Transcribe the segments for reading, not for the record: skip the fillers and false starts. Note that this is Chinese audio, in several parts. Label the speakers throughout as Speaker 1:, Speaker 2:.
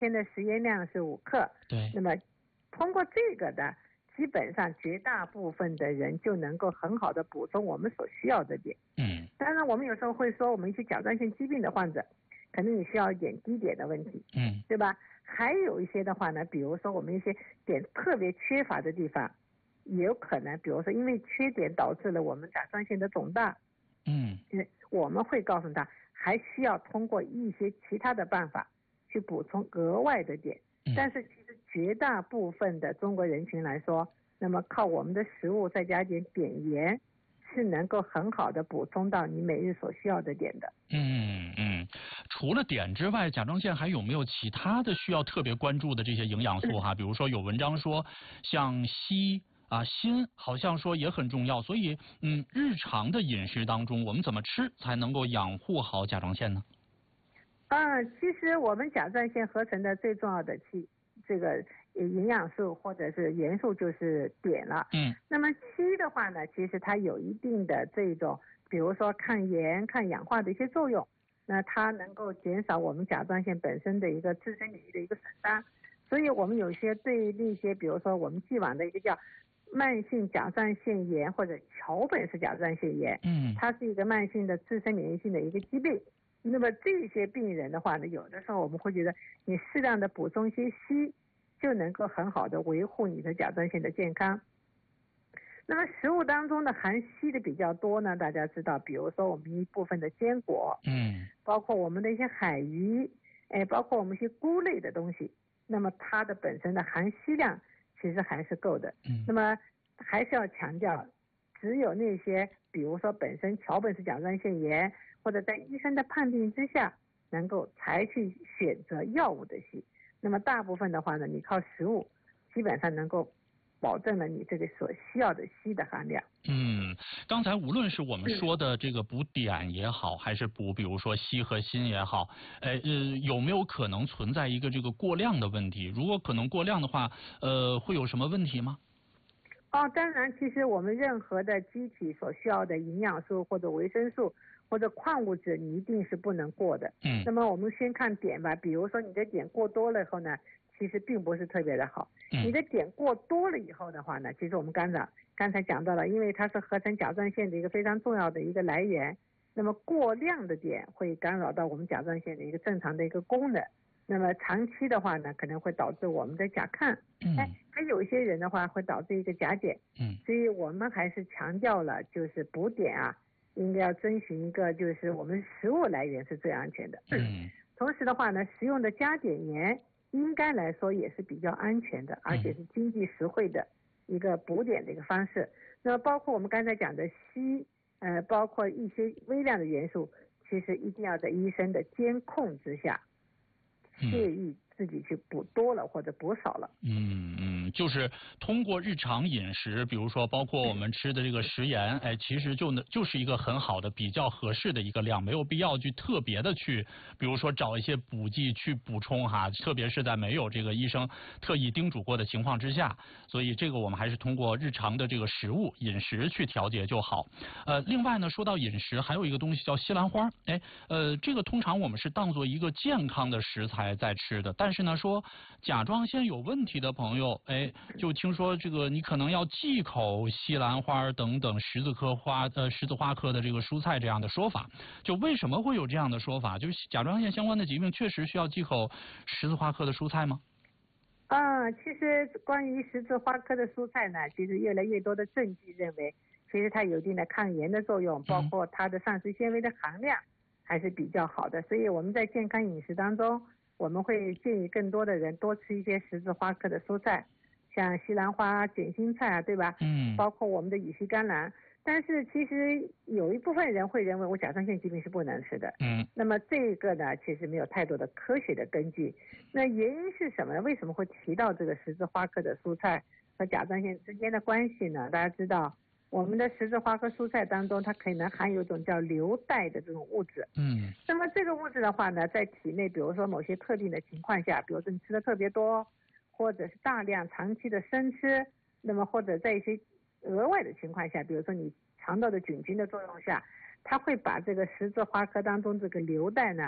Speaker 1: 天的食盐量是5克，
Speaker 2: 对，
Speaker 1: 那么通过这个的，基本上绝大部分的人就能够很好的补充我们所需要的点。当然我们有时候会说，我们一些甲状腺疾病的患者，可能你需要一点低碘的问题，对吧？还有一些的话呢，比如说我们一些碘特别缺乏的地方，也有可能，比如说因为缺碘导致了我们甲状腺的肿大，我们会告诉他还需要通过一些其他的办法去补充额外的碘。但是其实绝大部分的中国人群来说，那么靠我们的食物再加点碘盐，是能够很好的补充到你每日所需要的碘的。
Speaker 2: 除了碘之外，甲状腺还有没有其他的需要特别关注的这些营养素哈？比如说有文章说像硒锌好像说也很重要，所以日常的饮食当中我们怎么吃才能够养护好甲状腺呢？
Speaker 1: 其实我们甲状腺合成的最重要的这个营养素或者是元素就是碘了。那么硒的话呢，其实它有一定的这种，比如说抗炎、抗氧化的一些作用。那它能够减少我们甲状腺本身的一个自身免疫的一个损伤。所以我们有些对那些，比如说我们既往的一个叫慢性甲状腺炎或者桥本氏甲状腺炎，它是一个慢性的自身免疫性的一个疾病。那么这些病人的话呢，有的时候我们会觉得你适当的补充一些硒，就能够很好的维护你的甲状腺的健康。那么食物当中的含硒的比较多呢，大家知道，比如说我们一部分的坚果，包括我们的一些海鱼，包括我们一些菇类的东西，那么它的本身的含硒量其实还是够的。那么还是要强调，只有那些比如说本身桥本氏甲状腺炎，或者在医生的判定之下能够才去选择药物的硒。那么大部分的话呢，你靠食物基本上能够保证了你这个所需要的硒的含量。
Speaker 2: 刚才无论是我们说的这个补碘也好，还是补比如说硒和锌也好，有没有可能存在一个这个过量的问题？如果可能过量的话，会有什么问题吗？
Speaker 1: 当然，其实我们任何的机体所需要的营养素或者维生素或者矿物质，你一定是不能过的。那么我们先看碘吧，比如说你的碘过多了以后呢，其实并不是特别的好。你的碘过多了以后的话呢，其实我们刚才讲到了，因为它是合成甲状腺的一个非常重要的一个来源，那么过量的碘会干扰到我们甲状腺的一个正常的一个功能。那么长期的话呢，可能会导致我们的甲亢，还有一些人的话会导致一个甲减。所以我们还是强调了，就是补碘应该要遵循一个，就是我们食物来源是最安全的。同时的话呢，食用的加碘盐应该来说也是比较安全的，而且是经济实惠的一个补碘的一个方式。那么包括我们刚才讲的硒，包括一些微量的元素，其实一定要在医生的监控之下，介意自己去补多了或者补少了。
Speaker 2: 就是通过日常饮食，比如说包括我们吃的这个食盐，其实就是一个很好的比较合适的一个量，没有必要去特别的去，比如说找一些补剂去补充特别是在没有这个医生特意叮嘱过的情况之下，所以这个我们还是通过日常的这个食物饮食去调节就好。另外呢，说到饮食，还有一个东西叫西兰花，这个通常我们是当做一个健康的食材在吃的，但是呢，说甲状腺有问题的朋友，就听说这个你可能要忌口西兰花等等十字花科的这个蔬菜这样的说法。就为什么会有这样的说法？就是甲状腺相关的疾病确实需要忌口十字花科的蔬菜吗？
Speaker 1: 其实关于十字花科的蔬菜呢，其实越来越多的证据认为，其实它有一定的抗炎的作用，包括它的膳食纤维的含量还是比较好的。所以我们在健康饮食当中，我们会建议更多的人多吃一些十字花科的蔬菜，像西兰花、卷心菜对吧？包括我们的乙烯甘蓝。但是其实有一部分人会认为我甲状腺疾病是不能吃的。那么这个呢，其实没有太多的科学的根据。那原因是什么呢？为什么会提到这个十字花科的蔬菜和甲状腺之间的关系呢？大家知道，我们的十字花科蔬菜当中，它可能含有一种叫硫代的这种物质。那么这个物质的话呢，在体内，比如说某些特定的情况下，比如说你吃的特别多，或者是大量长期的生吃，那么或者在一些额外的情况下，比如说你肠道的菌群的作用下，它会把这个十字花科当中这个硫代呢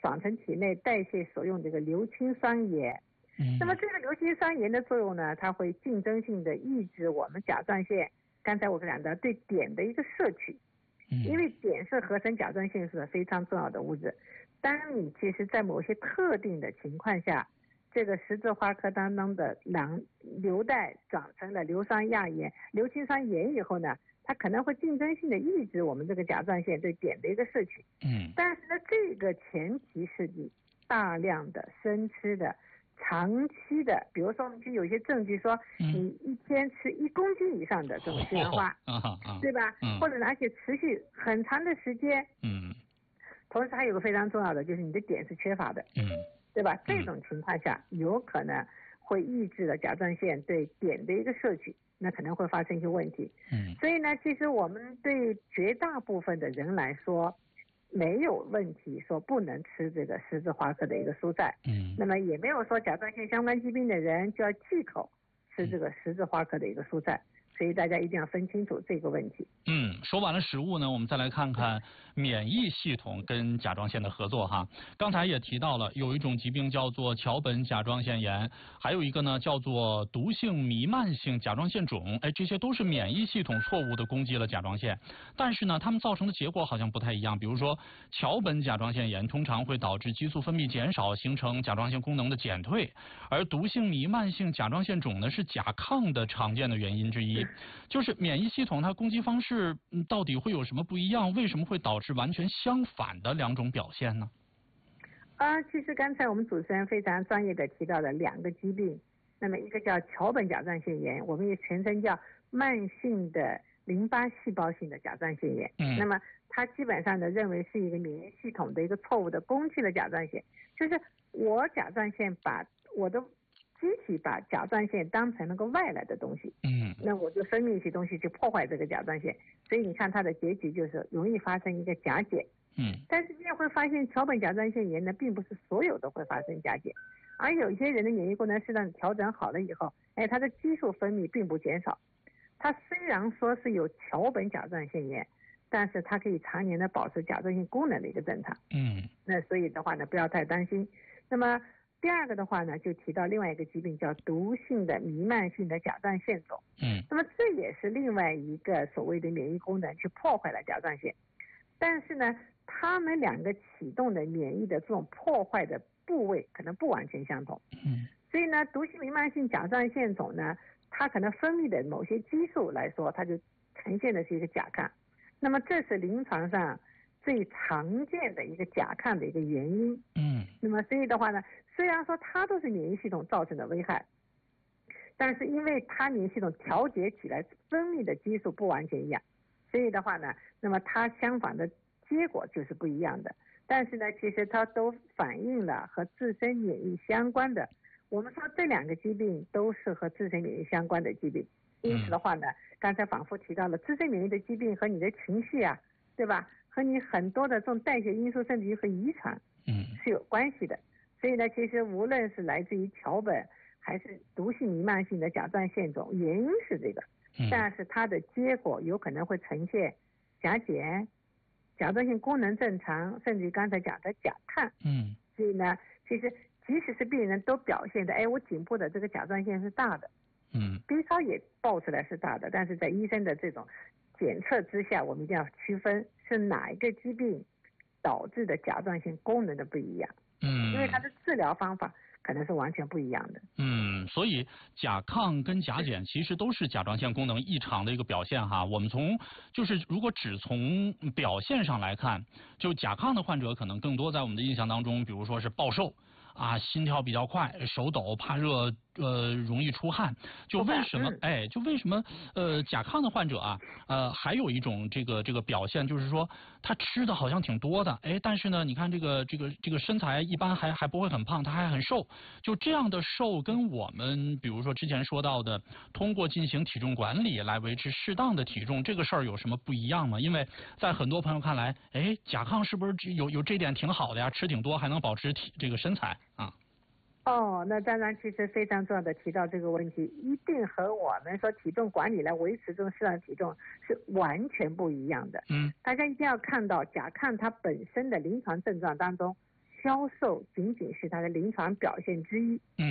Speaker 1: 长成体内代谢所用这个硫氰酸盐。那么这个硫氰酸盐的作用呢，它会竞争性的抑制我们甲状腺，刚才我讲的对碘的一个摄取。因为碘是合成甲状腺素的非常重要的物质。当你其实在某些特定的情况下，这个十字花科当中的硫带长成了硫酸亚盐、硫氰酸盐以后呢，它可能会竞争性的抑制我们这个甲状腺对碘的一个摄取。但是呢，这个前提是你大量的生吃的、长期的，比如说我们有些证据说，你一天吃1公斤以上的这种西兰花，对吧？或者而且持续很长的时间。同时还有个非常重要的，就是你的碘是缺乏的。对吧？这种情况下，有可能会抑制了甲状腺对碘的一个摄取，那可能会发生一些问题。所以呢，其实我们对绝大部分的人来说，没有问题说不能吃这个十字花科的一个蔬菜。那么也没有说甲状腺相关疾病的人就要忌口吃这个十字花科的一个蔬菜。所以大家一定要分清楚这个问题。
Speaker 2: 说完了食物呢，我们再来看看免疫系统跟甲状腺的合作哈。刚才也提到了，有一种疾病叫做桥本甲状腺炎，还有一个呢叫做毒性弥漫性甲状腺肿，这些都是免疫系统错误的攻击了甲状腺，但是呢，它们造成的结果好像不太一样。比如说，桥本甲状腺炎通常会导致激素分泌减少，形成甲状腺功能的减退，而毒性弥漫性甲状腺肿呢是甲亢的常见的原因之一。就是免疫系统它攻击方式到底会有什么不一样？为什么会导致完全相反的两种表现呢？
Speaker 1: 其实刚才我们主持人非常专业的提到了2个疾病，那么一个叫桥本甲状腺炎，我们也全称叫慢性的淋巴细胞性的甲状腺炎。那么它基本上呢认为是一个免疫系统的一个错误的攻击了甲状腺，就是我甲状腺把我的机体把甲状腺当成那个外来的东西，那我就分泌一些东西去破坏这个甲状腺，所以你看它的结局就是容易发生一个甲减。但是你也会发现桥本甲状腺炎呢，并不是所有都会发生甲减，而有一些人的免疫功能适当调整好了以后，他的激素分泌并不减少。他虽然说是有桥本甲状腺炎，但是它可以常年的保持甲状腺功能的一个正常。那所以的话呢，不要太担心。那么第2个的话呢，就提到另外一个疾病叫毒性的弥漫性的甲状腺肿。那么这也是另外一个所谓的免疫功能去破坏了甲状腺，但是呢，他们2个启动的免疫的这种破坏的部位可能不完全相同。所以呢，毒性弥漫性甲状腺肿呢，它可能分泌的某些激素来说，它就呈现的是一个甲亢。那么这是临床上最常见的一个甲亢的一个原因。那么所以的话呢，虽然说它都是免疫系统造成的危害，但是因为它免疫系统调节起来分泌的激素不完全一样，所以的话呢，那么它相反的结果就是不一样的。但是呢，其实它都反映了和自身免疫相关的。我们说这2个疾病都是和自身免疫相关的疾病，因此的话呢，刚才反复提到了自身免疫的疾病和你的情绪啊，对吧？和你很多的这种代谢因素，甚至于和遗传是有关系的。所以呢，其实无论是来自于桥本还是毒性弥漫性的甲状腺肿，原因是这个，但是它的结果有可能会呈现甲减、甲状腺功能正常，甚至于刚才讲的甲亢。所以呢，其实即使是病人都表现的，我颈部的这个甲状腺是大的，B 超也报出来是大的，但是在医生的这种检测之下，我们一定要区分是哪一个疾病导致的甲状腺功能的不一样。因为它的治疗方法可能是完全不一样的。
Speaker 2: 所以甲亢跟甲减其实都是甲状腺功能异常的一个表现哈。我们如果只从表现上来看，就甲亢的患者可能更多在我们的印象当中，比如说是暴瘦心跳比较快，手抖，怕热，容易出汗。就为什么甲亢的患者还有一种这个表现，就是说他吃的好像挺多的，但是呢，你看这个身材一般还不会很胖，他还很瘦。就这样的瘦跟我们比如说之前说到的通过进行体重管理来维持适当的体重这个事儿有什么不一样吗？因为在很多朋友看来，甲亢是不是有这点挺好的呀？吃挺多还能保持这个身材啊？
Speaker 1: 那当然，其实非常重要的提到这个问题，一定和我们说体重管理来维持这种适当体重是完全不一样的。大家一定要看到甲亢它本身的临床症状当中， 消瘦仅仅是它的临床表现之一。